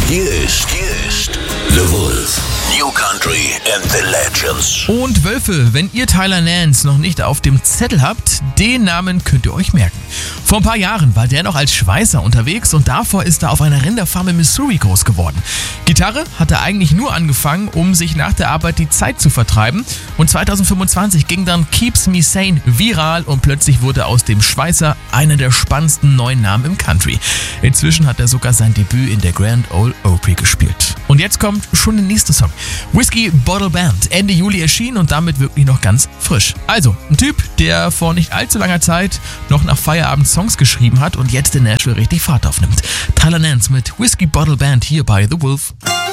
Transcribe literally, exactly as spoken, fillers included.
Hier ist, hier ist The Wolf. New Country and the Legends. Und Wölfe, wenn ihr Tyler Nance noch nicht auf dem Zettel habt, den Namen könnt ihr euch merken. Vor ein paar Jahren war der noch als Schweißer unterwegs und davor ist er auf einer Rinderfarm in Missouri groß geworden. Gitarre hat er eigentlich nur angefangen, um sich nach der Arbeit die Zeit zu vertreiben. Und zwanzig fünfundzwanzig ging dann Keeps Me Sane viral und plötzlich wurde aus dem Schweißer einer der spannendsten neuen Namen im Country. Inzwischen hat er sogar sein Debüt in der Grand Ole Opry gespielt. Und jetzt kommt schon der nächste Song. Whiskey Bottle Band, Ende Juli erschienen und damit wirklich noch ganz frisch. Also, ein Typ, der vor nicht allzu langer Zeit noch nach Feierabend Songs geschrieben hat und jetzt in Nashville richtig Fahrt aufnimmt. Tyler Nance mit Whiskey Bottle Band hier bei The Wolf.